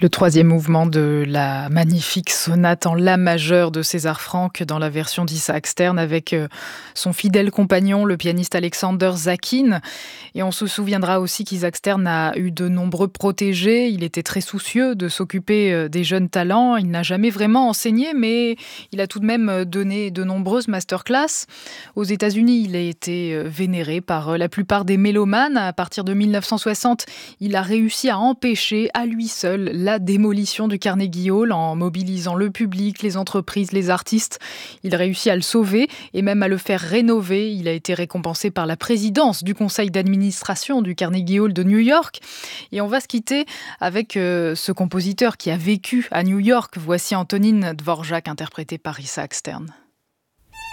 Le troisième mouvement de la magnifique sonate en la majeur de César Franck dans la version d'Isaac Stern avec son fidèle compagnon, le pianiste Alexander Zakin. Et on se souviendra aussi qu'Isaac Stern a eu de nombreux protégés. Il était très soucieux de s'occuper des jeunes talents. Il n'a jamais vraiment enseigné, mais il a tout de même donné de nombreuses masterclass. Aux États-Unis, il a été vénéré par la plupart des mélomanes. À partir de 1960, il a réussi à empêcher à lui seul la démolition du Carnegie Hall en mobilisant le public, les entreprises, les artistes. Il réussit à le sauver et même à le faire rénover. Il a été récompensé par la présidence du conseil d'administration du Carnegie Hall de New York. Et on va se quitter avec ce compositeur qui a vécu à New York. Voici Antonin Dvorak interprété par Isaac Stern.